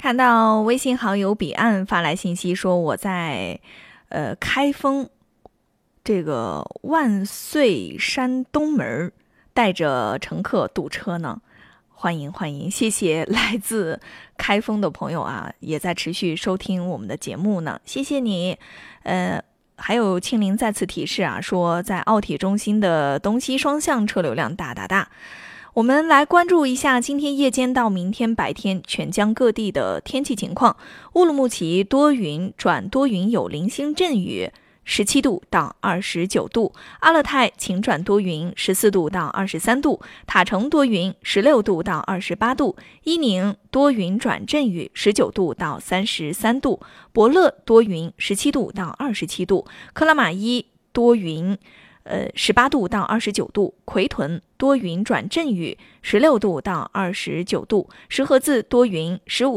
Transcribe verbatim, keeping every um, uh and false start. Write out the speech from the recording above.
看到微信好友彼岸发来信息说，我在呃开封这个万岁山东门带着乘客堵车呢。欢迎欢迎，谢谢来自开封的朋友啊，也在持续收听我们的节目呢，谢谢你。呃，还有庆林再次提示啊，说在奥体中心的东西双向车流量大大大。我们来关注一下今天夜间到明天白天全江各地的天气情况。乌鲁木齐多云转多云有零星阵雨，十七度到二十九度；阿勒泰晴转多云，十四度到二十三度；塔城多云，十六度到二十八度；伊宁多云转阵雨，十九度到三十三度；博乐多云，十七度到二十七度；克拉玛依多云，呃，十八度到二十九度；奎屯多云转阵雨，十六度到二十九度；石河子多云，十五